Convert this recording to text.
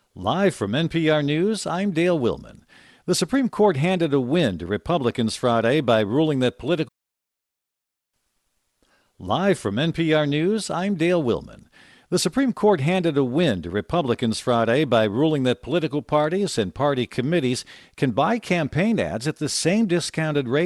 Live from NPR News, I'm Dale Willman. The Supreme Court handed a win to Republicans Friday by ruling that political. Live from NPR News, I'm Dale Willman. The Supreme Court handed a win to Republicans Friday by ruling that political parties and party committees can buy campaign ads at the same discounted rate